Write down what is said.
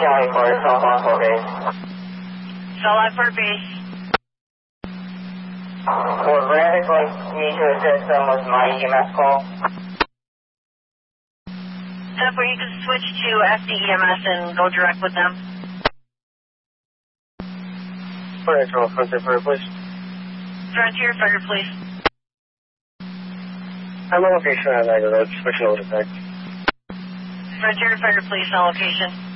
County 4, cell line for base. Cell line for base. Would Radix like me to assist them with my EMS call? Temper, you can switch to FDEMS and go direct with them. Frontier Fire, please. Frontier Fire, please. I'm on location at 9 road, switching over to tech. Frontier Fire, please, on location.